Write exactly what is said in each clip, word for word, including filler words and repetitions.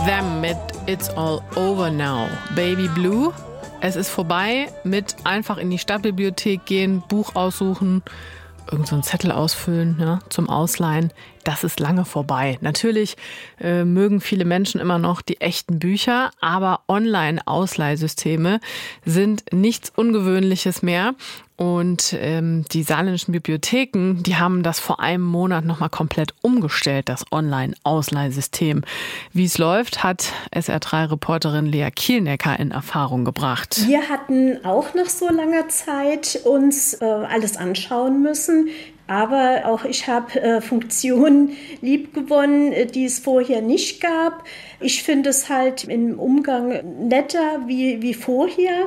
Them mit It's All Over Now. Baby Blue. Es ist vorbei mit einfach in die Stadtbibliothek gehen, Buch aussuchen, irgend so einen Zettel ausfüllen, ja, zum Ausleihen. Das ist lange vorbei. Natürlich äh, mögen viele Menschen immer noch die echten Bücher, aber Online-Ausleihsysteme sind nichts Ungewöhnliches mehr. Und ähm, die saarländischen Bibliotheken, die haben das vor einem Monat nochmal komplett umgestellt, das Online-Ausleihsystem. Wie es läuft, hat S R drei Reporterin Lea Kielnecker in Erfahrung gebracht. Wir hatten auch nach so langer Zeit uns äh, alles anschauen müssen. Aber auch ich habe äh, Funktionen liebgewonnen, die es vorher nicht gab. Ich finde es halt im Umgang netter wie, wie vorher.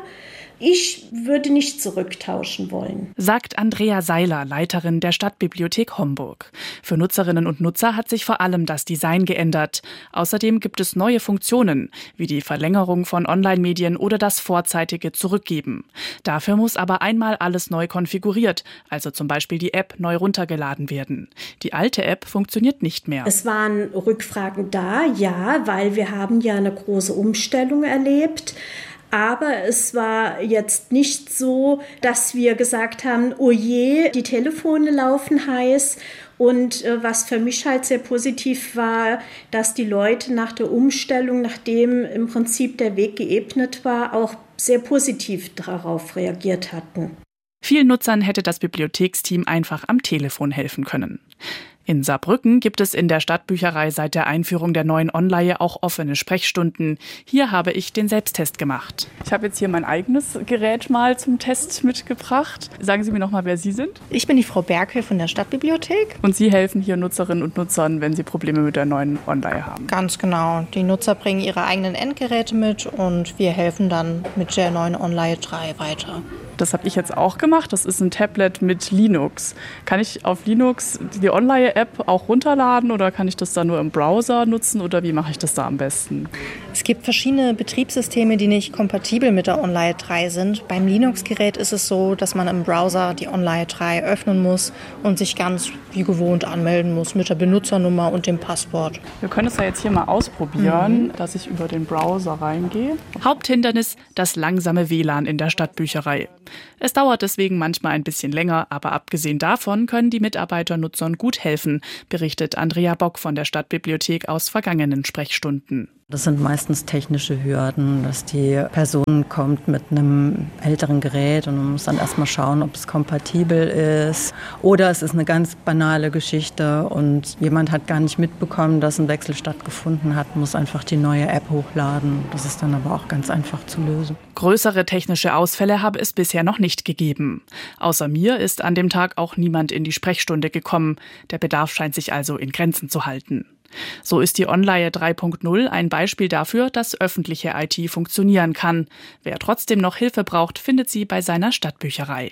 Ich würde nicht zurücktauschen wollen, sagt Andrea Seiler, Leiterin der Stadtbibliothek Homburg. Für Nutzerinnen und Nutzer hat sich vor allem das Design geändert. Außerdem gibt es neue Funktionen, wie die Verlängerung von Online-Medien oder das vorzeitige Zurückgeben. Dafür muss aber einmal alles neu konfiguriert, also zum Beispiel die App neu runtergeladen werden. Die alte App funktioniert nicht mehr. Es waren Rückfragen da, ja, weil wir haben ja eine große Umstellung erlebt. Aber es war jetzt nicht so, dass wir gesagt haben, oh je, die Telefone laufen heiß. Und äh, was für mich halt sehr positiv war, dass die Leute nach der Umstellung, nachdem im Prinzip der Weg geebnet war, auch sehr positiv darauf reagiert hatten. Vielen Nutzern hätte das Bibliotheksteam einfach am Telefon helfen können. In Saarbrücken gibt es in der Stadtbücherei seit der Einführung der neuen Online auch offene Sprechstunden. Hier habe ich den Selbsttest gemacht. Ich habe jetzt hier mein eigenes Gerät mal zum Test mitgebracht. Sagen Sie mir noch mal, wer Sie sind? Ich bin die Frau Berghöhl von der Stadtbibliothek. Und Sie helfen hier Nutzerinnen und Nutzern, wenn sie Probleme mit der neuen Online haben? Ganz genau. Die Nutzer bringen ihre eigenen Endgeräte mit und wir helfen dann mit der neuen Online drei weiter. Das habe ich jetzt auch gemacht. Das ist ein Tablet mit Linux. Kann ich auf Linux die Online-App auch runterladen oder kann ich das dann nur im Browser nutzen oder wie mache ich das da am besten? Es gibt verschiedene Betriebssysteme, die nicht kompatibel mit der Online drei sind. Beim Linux-Gerät ist es so, dass man im Browser die Online drei öffnen muss und sich ganz wie gewohnt anmelden muss mit der Benutzernummer und dem Passwort. Wir können es ja jetzt hier mal ausprobieren, mhm. dass ich über den Browser reingehe. Haupthindernis, das langsame W L A N in der Stadtbücherei. Es dauert deswegen manchmal ein bisschen länger, aber abgesehen davon können die Mitarbeiter Nutzern gut helfen, berichtet Andrea Bock von der Stadtbibliothek aus vergangenen Sprechstunden. Das sind meistens technische Hürden, dass die Person kommt mit einem älteren Gerät und man muss dann erstmal schauen, ob es kompatibel ist. Oder es ist eine ganz banale Geschichte und jemand hat gar nicht mitbekommen, dass ein Wechsel stattgefunden hat, muss einfach die neue App hochladen. Das ist dann aber auch ganz einfach zu lösen. Größere technische Ausfälle habe es bisher noch nicht gegeben. Außer mir ist an dem Tag auch niemand in die Sprechstunde gekommen. Der Bedarf scheint sich also in Grenzen zu halten. So ist die Online drei Punkt null ein Beispiel dafür, dass öffentliche I T funktionieren kann. Wer trotzdem noch Hilfe braucht, findet sie bei seiner Stadtbücherei.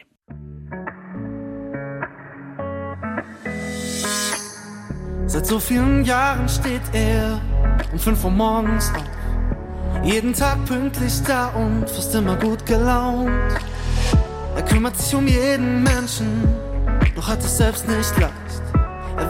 Seit so vielen Jahren steht er um fünf Uhr morgens auf. Jeden Tag pünktlich da und fast immer gut gelaunt. Er kümmert sich um jeden Menschen, doch hat es selbst nicht leicht.